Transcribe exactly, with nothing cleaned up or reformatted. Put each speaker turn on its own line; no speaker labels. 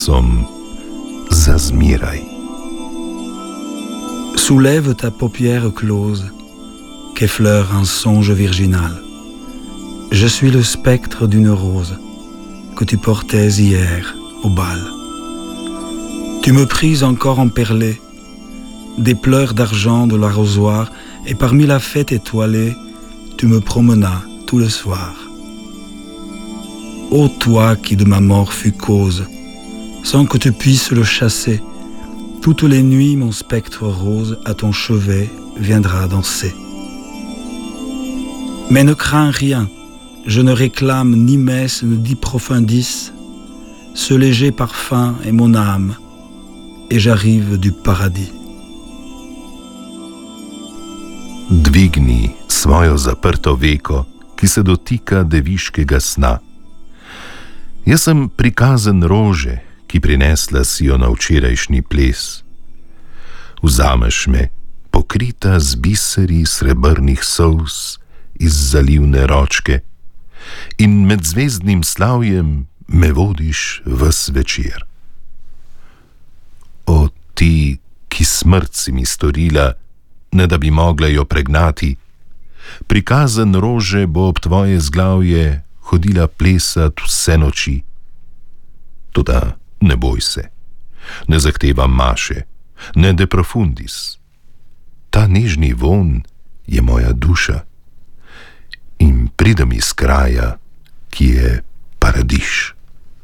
Som za zmeraj.
Soulève ta paupière close, qu'effleure un songe virginal. Je suis le spectre d'une rose que tu portais hier au bal. Tu me prises encore emperlé, des pleurs d'argent de l'arrosoir, et parmi la fête étoilée, tu me promenas tout le soir. Ô toi qui de ma mort fus cause, sans que tu puisses le chasser, toutes les nuits mon spectre rose à ton chevet viendra danser. Mais ne crains rien, je ne réclame ni messe ni profundis, ce léger parfum est mon âme, et j'arrive du paradis.
Dvigni svojo zaprto veko, ki se dotika deviškega sna. Jaz sem prikazen rože, ki prinesla si jo na včerajšnji ples. Vzameš me, pokrita z biseri srebrnih solz iz zalivne ročke, in med zvezdnim slavjem me vodiš ves večer. O ti, ki smrt si mi storila, ne da bi mogla jo pregnati, prikazen rože bo ob tvoje zglavje hodila plesat vse noči. Toda ne boj se, ne zahtevam maše, ne de profundis. Ta nežni von je moja duša in pridem iz kraja, ki je paradiž.